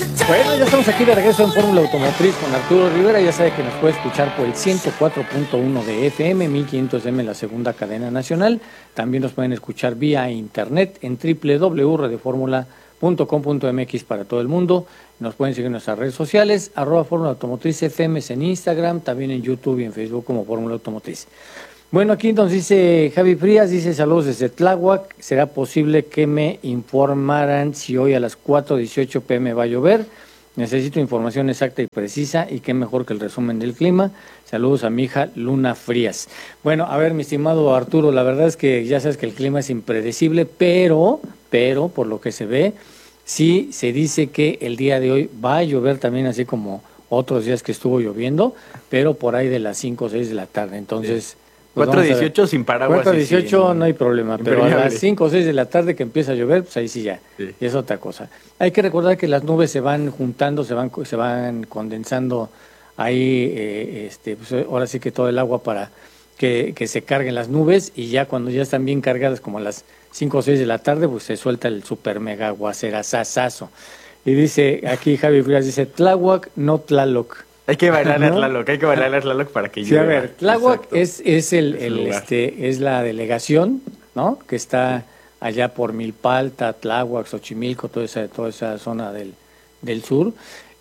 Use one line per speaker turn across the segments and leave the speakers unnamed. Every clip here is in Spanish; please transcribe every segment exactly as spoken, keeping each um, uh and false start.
Bueno, ya estamos aquí de regreso en Fórmula Automotriz con Arturo Rivera. Ya sabe que nos puede escuchar por el ciento cuatro punto uno de F M, mil quinientos M, la segunda cadena nacional. También nos pueden escuchar vía internet en doble u doble u doble u punto radio fórmula punto com punto m x para todo el mundo. Nos pueden seguir en nuestras redes sociales, arroba Fórmula Automotriz F M en Instagram, también en YouTube y en Facebook como Fórmula Automotriz. Bueno, aquí nos dice Javi Frías, dice saludos desde Tláhuac. ¿Será posible que me informaran si hoy a las cuatro dieciocho pm va a llover? Necesito información exacta y precisa y qué mejor que el resumen del clima. Saludos a mi hija Luna Frías. Bueno, a ver, mi estimado Arturo, la verdad es que ya sabes que el clima es impredecible, pero, pero, por lo que se ve, sí se dice que el día de hoy va a llover también, así como otros días que estuvo lloviendo, pero por ahí de las cinco o seis de la tarde. Entonces... Sí.
Pues cuatro dieciocho sin paraguas.
cuatro dieciocho sí, no hay problema, pero a las cinco o seis de la tarde que empieza a llover, pues ahí sí ya, sí. Y es otra cosa. Hay que recordar que las nubes se van juntando, se van se van condensando ahí, eh, este, pues ahora sí que todo el agua para que, que se carguen las nubes, y ya cuando ya están bien cargadas, como a las cinco o seis de la tarde, pues se suelta el super mega aguacerazazazo. Y dice aquí Javi Frías, dice Tláhuac, no Tlaloc.
Hay que bailar a Tlaloc, hay que bailar a Tlaloc para que
llueva. Sí, a ver, Tláhuac es, es el, el este es la delegación, ¿no? Que está allá por Milpalta, Tláhuac, Xochimilco, toda esa, toda esa zona del, del sur.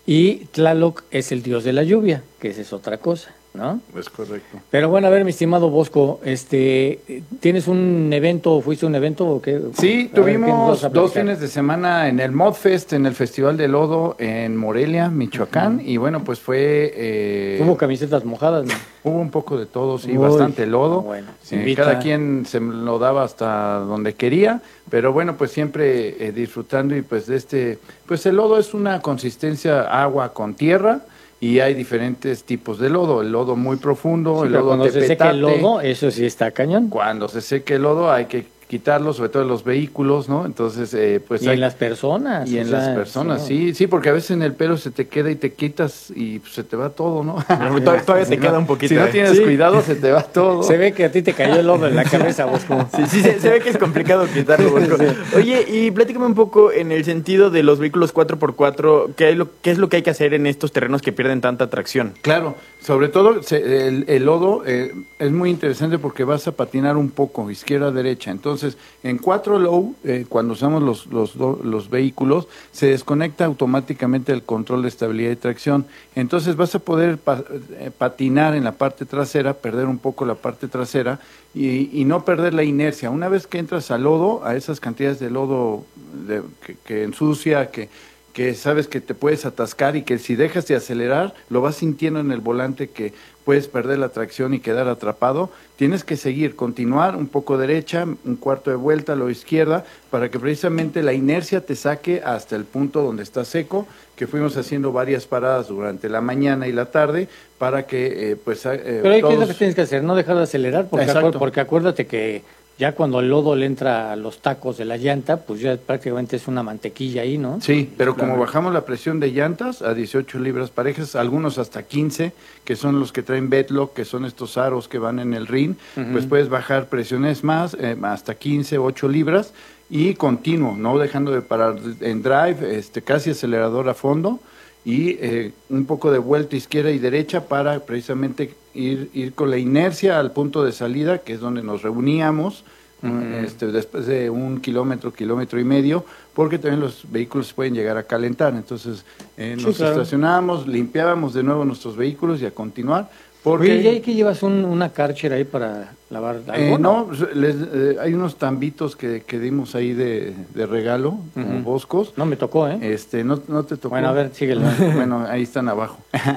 Y Tlaloc es el dios de la lluvia, que esa es otra cosa, ¿no?
Es correcto.
Pero bueno, a ver, mi estimado Bosco, este, ¿tienes un evento, fuiste a un evento o qué?
Sí, a tuvimos ver, dos fines de semana en el Modfest, en el Festival de Lodo en Morelia, Michoacán, uh-huh. Y bueno, pues fue... Eh,
hubo camisetas mojadas, ¿no?
Hubo un poco de todo, sí, Uy, bastante lodo.
Bueno,
eh, cada quien se lo daba hasta donde quería, pero bueno, pues siempre eh, disfrutando, y pues de este, pues el lodo es una consistencia agua con tierra, y hay diferentes tipos de lodo, el lodo muy profundo, sí, el lodo
cuando
tepetate.
Se seque el lodo, eso sí está cañón.
Cuando se seque el lodo hay que quitarlo, sobre todo en los vehículos, ¿no? Entonces, eh, pues...
Y
hay...
en las personas.
Y en sea, las personas, sí. sí, sí, porque a veces en el pelo se te queda y te quitas y pues, se te va todo, ¿no?
todavía todavía te
si
queda
no,
un poquito.
Si no
eh.
tienes
sí.
cuidado, se te va todo.
Se ve que a ti te cayó el lodo en la cabeza, Bosco.
Sí, sí, se, se ve que es complicado quitarlo, Bosco. Sí. Oye, y platícame un poco en el sentido de los vehículos cuatro por cuatro, ¿qué, hay lo, ¿qué es lo que hay que hacer en estos terrenos que pierden tanta tracción?
Claro, sobre todo se, el, el lodo eh, es muy interesante porque vas a patinar un poco, izquierda-derecha. Entonces, en cuatro low, eh, cuando usamos los, los, los vehículos, se desconecta automáticamente el control de estabilidad y tracción. Entonces vas a poder pa, eh, patinar en la parte trasera, perder un poco la parte trasera y, y no perder la inercia. Una vez que entras al lodo, a esas cantidades de lodo de, que, que ensucia, que... que sabes que te puedes atascar y que si dejas de acelerar, lo vas sintiendo en el volante que puedes perder la tracción y quedar atrapado, tienes que seguir, continuar un poco derecha, un cuarto de vuelta a la izquierda, para que precisamente la inercia te saque hasta el punto donde está seco, que fuimos haciendo varias paradas durante la mañana y la tarde, para que eh, pues... Eh,
Pero hay
todos...
que lo que tienes que hacer, no dejar de acelerar, porque, acu porque acuérdate que ya cuando el lodo le entra a los tacos de la llanta, pues ya prácticamente es una mantequilla ahí, ¿no?
Sí, pero como bajamos la presión de llantas a dieciocho libras parejas, algunos hasta quince, que son los que traen Bedlock, que son estos aros que van en el ring, uh-huh. Pues puedes bajar presiones más, eh, hasta quince, ocho libras, y continuo, no dejando de parar en drive, este, casi acelerador a fondo, y eh, un poco de vuelta izquierda y derecha para precisamente ir, ir con la inercia al punto de salida, que es donde nos reuníamos, uh-huh. este, después de un kilómetro, kilómetro y medio, porque también los vehículos pueden llegar a calentar. Entonces eh, nos sí, claro. estacionábamos, limpiábamos de nuevo nuestros vehículos y a continuar. Porque,
Oye, ¿y hay que llevas un, una Karcher ahí para lavar algo?
Eh, no, les, eh, hay unos tambitos que, que dimos ahí de, de regalo, uh-huh. Como Boscos.
No me tocó, ¿eh?
Este, no, no te tocó.
Bueno, a ver, síguelo.
Bueno, ahí están abajo.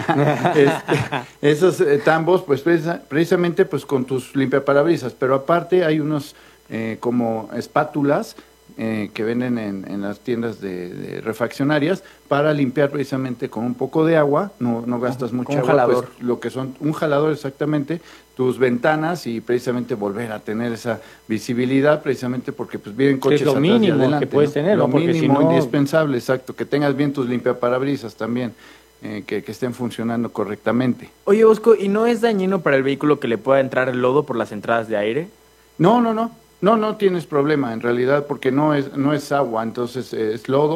este, esos eh, tambos, pues precisamente pues con tus limpiaparabrisas, pero aparte hay unos eh, como espátulas eh, que venden en, en las tiendas de, de refaccionarias para limpiar precisamente con un poco de agua, no, no gastas mucha agua, un jalador. Pues, lo que son un jalador exactamente, tus ventanas y precisamente volver a tener esa visibilidad, precisamente porque pues vienen coches
es lo
atrás
mínimo
y adelante,
que puedes
¿no?
tener,
lo
¿no? Porque
mínimo
si no...
indispensable, exacto, que tengas bien tus limpiaparabrisas también. Eh, que, que estén funcionando correctamente.
Oye, Bosco, ¿y no es dañino para el vehículo que le pueda entrar el lodo por las entradas de aire?
No, no, no, no, no tienes problema en realidad porque no es, no es agua, entonces eh, es lodo,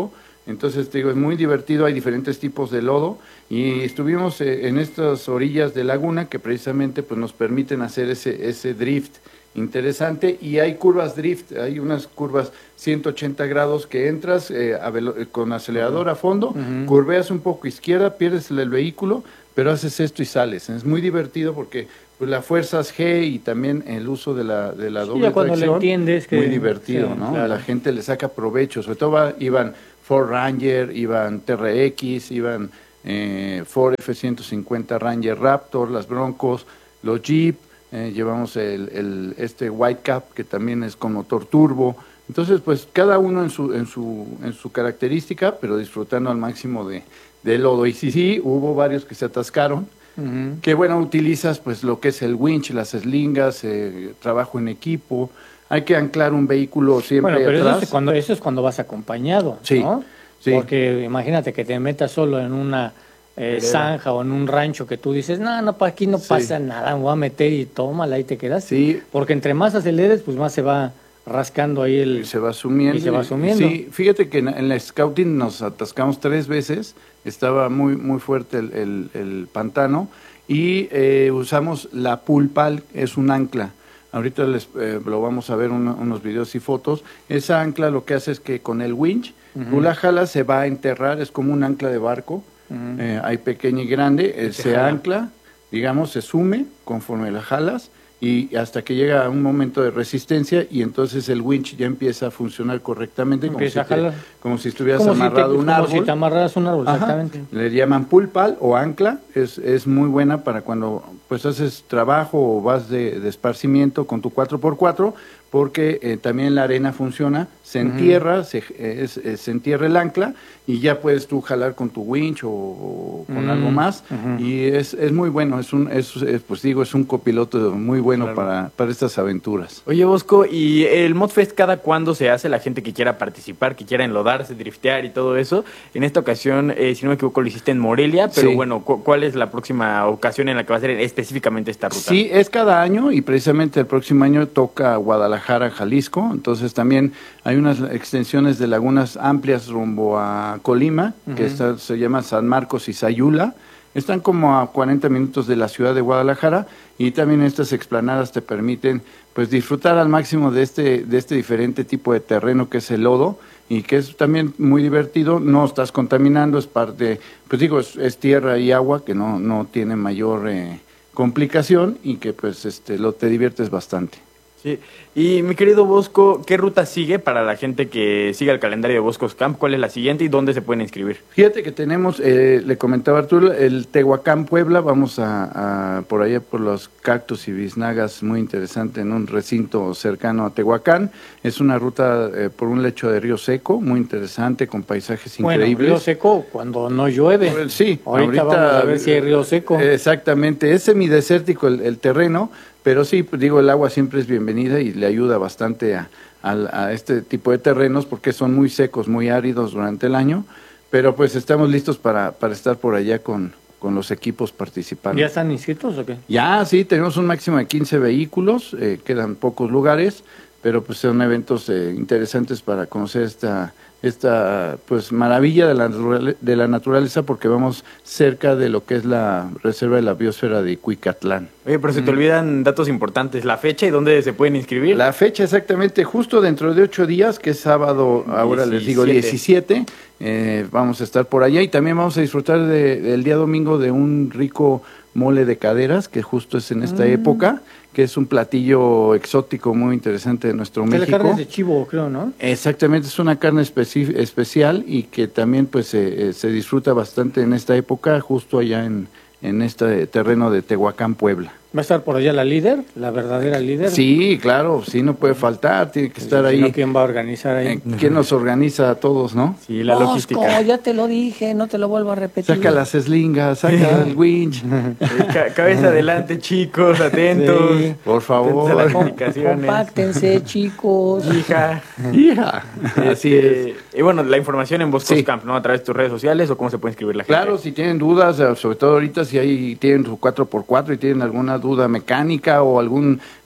Entonces, te digo, es muy divertido, hay diferentes tipos de lodo y estuvimos eh, en estas orillas de laguna que precisamente pues nos permiten hacer ese, ese drift interesante, y hay curvas drift, hay unas curvas ciento ochenta grados que entras eh, a velo- con acelerador a fondo, uh-huh. curveas un poco izquierda, pierdes el, el vehículo, pero haces esto y sales. Es muy divertido porque pues, la fuerzas G y también el uso de la, de la
sí,
doble
ya cuando
tracción,
lo entiendes que,
muy divertido,
sí,
¿no?
Claro.
La gente le saca provecho, sobre todo va, iban Ford Ranger, iban T R X, iban eh, Ford F ciento cincuenta Ranger Raptor, las Broncos, los Jeep. Eh, llevamos el, el este Whitecap que también es con motor turbo. Entonces, pues cada uno en su en su en su característica, pero disfrutando al máximo de, de lodo. Y sí, sí, hubo varios que se atascaron. Uh-huh. Que bueno, utilizas pues lo que es el winch, las eslingas, eh, trabajo en equipo. Hay que anclar un vehículo siempre
bueno, pero
atrás.
Eso es cuando eso es cuando vas acompañado,
sí,
¿no?
Sí.
Porque imagínate que te metas solo en una Eh, zanja o en un rancho que tú dices, no, no, para aquí no sí. pasa nada, me voy a meter y tómala y te quedas.
Sí.
Porque entre más aceleres, pues más se va rascando ahí el...
Y se va sumiendo.
Y se va sumiendo.
Sí, fíjate que en, en la scouting nos atascamos tres veces, estaba muy muy fuerte el, el, el pantano, y eh, usamos la pulpal, es un ancla. Ahorita les eh, lo vamos a ver uno, unos videos y fotos. Esa ancla lo que hace es que con el winch, uh-huh. tú la jalas, se va a enterrar, es como un ancla de barco. Uh-huh. Eh, hay pequeña y grande, eh, se jala. ancla, digamos, se sume conforme la jalas y hasta que llega a un momento de resistencia y entonces el winch ya empieza a funcionar correctamente como si, te, como si estuvieras como amarrado
si te,
un
como
árbol.
Como si te amarraras un árbol,
Ajá.
exactamente.
Le llaman pull pal o ancla, es, es muy buena para cuando pues haces trabajo o vas de, de esparcimiento con tu cuatro por cuatro, porque eh, también la arena funciona, se entierra, uh-huh. se, es, es, se entierra el ancla y ya puedes tú jalar con tu winch o, o con uh-huh. algo más, uh-huh. y es, es muy bueno, es un es, es, pues digo, es un copiloto muy bueno claro. para, para estas aventuras.
Oye, Bosco, ¿y el Modfest cada cuándo se hace? La gente que quiera participar, que quiera enlodarse, driftear y todo eso. En esta ocasión, eh, si no me equivoco, lo hiciste en Morelia, pero sí. bueno, cu- ¿cuál es la próxima ocasión en la que va a ser específicamente esta ruta?
Sí, es cada año y precisamente el próximo año toca Guadalajara, Jalisco, entonces también hay unas extensiones de lagunas amplias rumbo a Colima, uh-huh. que está, se llama San Marcos y Sayula, están como a cuarenta minutos de la ciudad de Guadalajara, y también estas explanadas te permiten pues disfrutar al máximo de este, de este diferente tipo de terreno que es el lodo, y que es también muy divertido, no estás contaminando, es parte, pues digo, es, es tierra y agua que no, no tiene mayor eh, complicación y que pues este lo te diviertes bastante.
Sí, y mi querido Bosco, ¿qué ruta sigue para la gente que siga el calendario de Boscos Camp? ¿Cuál es la siguiente y dónde se pueden inscribir?
Fíjate que tenemos, eh, le comentaba Arturo, el Tehuacán Puebla, vamos a, a por allá por los cactus y biznagas, muy interesante, en un recinto cercano a Tehuacán. Es una ruta eh, por un lecho de río seco, muy interesante, con paisajes
bueno,
increíbles.
Río seco cuando no llueve.
Pues, sí,
ahorita, ahorita vamos a ver si hay río seco.
Exactamente, es semidesértico el, el terreno, pero sí, digo, el agua siempre es bienvenida y le ayuda bastante a, a, a este tipo de terrenos porque son muy secos, muy áridos durante el año, pero pues estamos listos para, para estar por allá con, con los equipos participando.
¿Ya están inscritos o qué?
Ya, sí, tenemos un máximo de quince vehículos, eh, quedan pocos lugares, pero pues son eventos eh, interesantes para conocer esta esta pues maravilla de la, de la naturaleza, porque vamos cerca de lo que es la reserva de la biosfera de Cuicatlán.
Oye, pero se te mm. olvidan datos importantes, la fecha y dónde se pueden inscribir.
La fecha exactamente, justo dentro de ocho días, que es sábado, ahora diecisiete. Les digo diecisiete, eh, vamos a estar por allá y también vamos a disfrutar de, del día domingo de un rico mole de caderas, que justo es en esta mm. época, que es un platillo exótico muy interesante de nuestro
que
México.
La carne es de chivo, creo, ¿no?
Exactamente, es una carne especi- especial y que también pues eh, se disfruta bastante en esta época, justo allá en, en este terreno de Tehuacán, Puebla.
¿Va a estar por allá la líder, la verdadera líder?
Sí, claro, sí, no puede faltar, tiene que pues estar ahí.
¿Quién va a organizar ahí?
Eh, ¿Quién nos organiza a todos, no?
Sí, la
Bosco,
logística.
Ya te lo dije, no te lo vuelvo a repetir.
Saca las eslingas, saca el winch.
C- cabeza adelante, chicos, atentos. Sí.
Por favor.
Atentos a las indicaciones.
Compáctense, chicos.
Hija.
Hija. Así
este,
es.
Y bueno, la información en Boscos
Sí.
Camp, ¿no? A través de tus redes sociales o cómo se puede inscribir la gente.
Claro, si tienen dudas, sobre todo ahorita si hay, tienen su cuatro por cuatro y tienen alguna duda mecánica o algún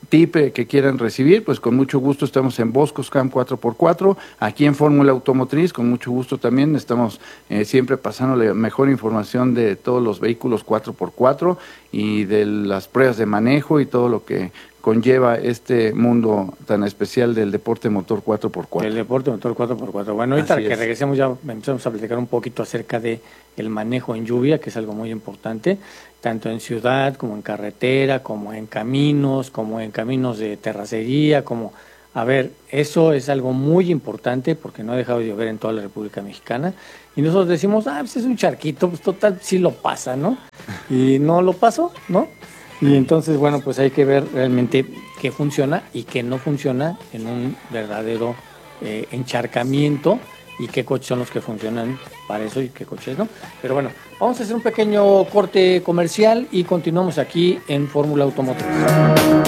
tip eh, que quieran recibir, pues con mucho gusto estamos en Boscoscam cuatro por cuatro, aquí en Fórmula Automotriz, con mucho gusto también estamos eh, siempre pasando la mejor información de todos los vehículos cuatro por cuatro y de las pruebas de manejo y todo lo que conlleva este mundo tan especial del deporte motor cuatro por cuatro.
El deporte motor cuatro por cuatro. Bueno, ahorita que regresemos ya empezamos a platicar un poquito acerca de el manejo en lluvia, que es algo muy importante, tanto en ciudad como en carretera, como en caminos, como en caminos de terracería, como... A ver, eso es algo muy importante porque no ha dejado de llover en toda la República Mexicana y nosotros decimos, ah, pues es un charquito, pues total, sí lo pasa, ¿no? Y no lo pasó, ¿no? Y entonces, bueno, pues hay que ver realmente qué funciona y qué no funciona en un verdadero eh, encharcamiento y qué coches son los que funcionan para eso y qué coches no. Pero bueno, vamos a hacer un pequeño corte comercial y continuamos aquí en Fórmula Automotriz.